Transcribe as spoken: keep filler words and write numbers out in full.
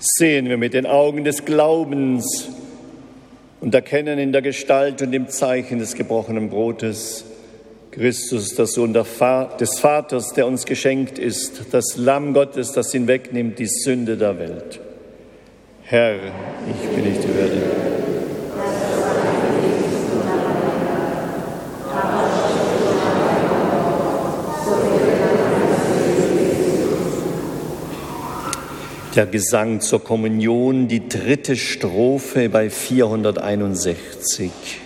sehen wir mit den Augen des Glaubens und erkennen in der Gestalt und im Zeichen des gebrochenen Brotes Christus, der Sohn des Vaters, der uns geschenkt ist, das Lamm Gottes, das hinwegnimmt die Sünde der Welt. Herr, ich bin nicht würdig. Der Gesang zur Kommunion, die dritte Strophe bei vierhunderteinundsechzig.